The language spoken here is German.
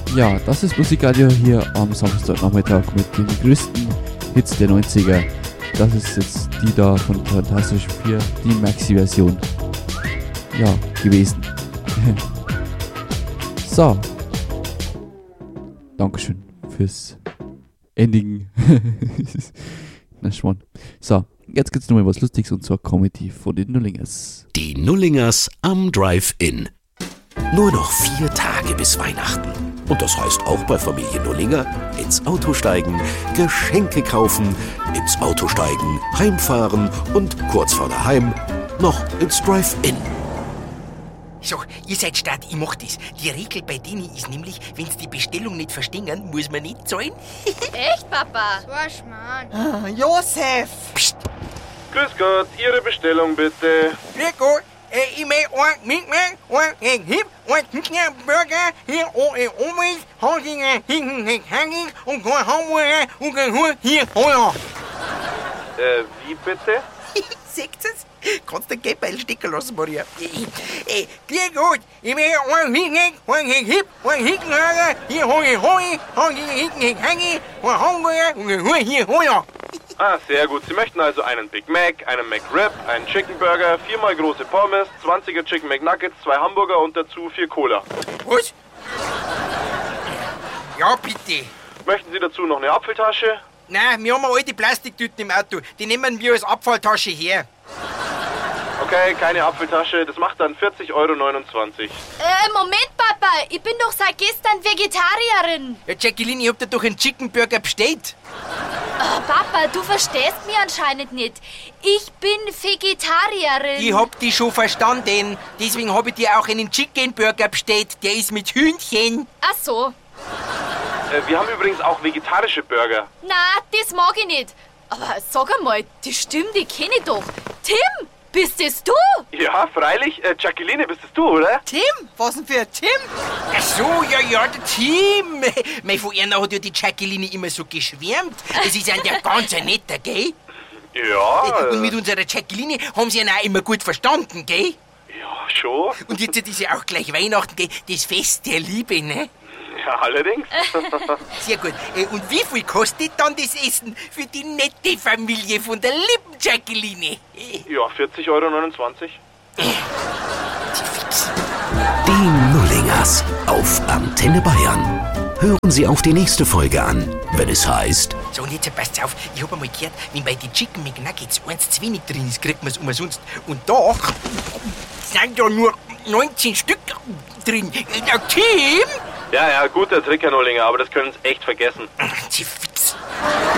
Ja, das ist Musikradio hier am Samstagnachmittag mit den größten Hits der 90er. Das ist jetzt die da von Fantastischen Vier, die Maxi-Version. Ja, gewesen. So. Dankeschön fürs Ending. Na Schwan. So, jetzt gibt's nochmal was Lustiges und zwar Comedy von den Nullingers. Die Nullingers am Drive-In. Nur noch 4 Tage bis Weihnachten. Und das heißt auch bei Familie Nullinger ins Auto steigen, Geschenke kaufen, ins Auto steigen, heimfahren und kurz vor daheim noch ins Drive-In. So, ihr seid Start, ich mach das. Die Regel bei denen ist nämlich, wenn's die Bestellung nicht verstehen, muss man nicht zahlen. Echt, Papa? So ein Schmarrn. Josef! Psst, Grüß Gott, Ihre Bestellung bitte. grüß Gott. Ich mein einen mitnehmen, einen Hip, einen Burger, hier ohne Umwelt, Hausinger, hinten, hängen und kein Hamburger und kein Hund, hier, Heuer. Wie bitte? Seht ihr's? Kannst du Geldbeil stecken lassen, Maria. Grüß Gott, ich mein einen mitnehmen, einen Hip, einen Hickenhager, hier ohne Heu, Hausinger, hinten, hängen, ein Hamburger und ein Hund, hier, Heuer. Ah, sehr gut. Sie möchten also einen Big Mac, einen McRib, einen Chicken Burger, 4-mal große Pommes, 20er Chicken McNuggets, 2 Hamburger und dazu 4 Cola. Was? Ja, bitte. Möchten Sie dazu noch eine Apfeltasche? Nein, wir haben eine alte Plastiktüten im Auto. Die nehmen wir als Abfalltasche her. Okay, keine Apfeltasche. Das macht dann 40,29 €. Moment, Papa. Ich bin doch seit gestern Vegetarierin. Ja, Jacqueline, ich hab dir doch einen Chicken Burger bestellt. Oh, Papa, du verstehst mich anscheinend nicht. Ich bin Vegetarierin. Ich hab dich schon verstanden. Deswegen hab ich dir auch einen Chicken Burger bestellt. Der ist mit Hühnchen. Ach so. Wir haben übrigens auch vegetarische Burger. Na, das mag ich nicht. Aber sag einmal, die Stimme, die kenn ich doch. Tim, bist es du? Ja, freilich. Jacqueline, bist es du, oder? Tim? Was denn für ein Tim? Ach so, ja, der Tim. Mein von Erna hat ja die Jacqueline immer so geschwärmt. Das ist ein der ganz ein netter, gell? Ja. Und mit unserer Jacqueline haben sie ihn auch immer gut verstanden, gell? Ja, schon. Und jetzt ist ja auch gleich Weihnachten, gell? Das Fest der Liebe, ne? Ja, allerdings. Sehr gut. Und wie viel kostet dann das Essen für die nette Familie von der lieben Jacqueline? Ja, 40,29 €. Die Nullingers auf Antenne Bayern. Hören Sie auch die nächste Folge an, wenn es heißt... So, und jetzt passt auf. Ich hab einmal gehört, wenn bei den Chicken McNuggets 1 zu wenig drin ist, kriegt man es umsonst. Und da sind ja nur 19 Stück drin. Tim? Ja, guter Trick, Herr Nullinger, aber das können Sie echt vergessen. Sie Fix.